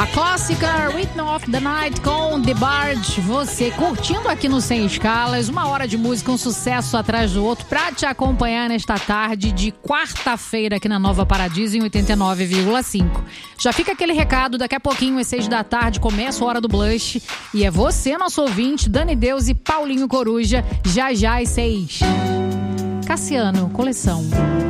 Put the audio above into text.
clássica Rhythm of the Night com The Barge. Você curtindo aqui no Sem Escalas, uma hora de música, um sucesso atrás do outro, pra te acompanhar nesta tarde de quarta-feira aqui na Nova Paradiso em 89,5. Já fica aquele recado, daqui a pouquinho às 6 da tarde começa a Hora do Blush e é você, nosso ouvinte, Dani Deus e Paulinho Coruja, já às 6. Cassiano, coleção.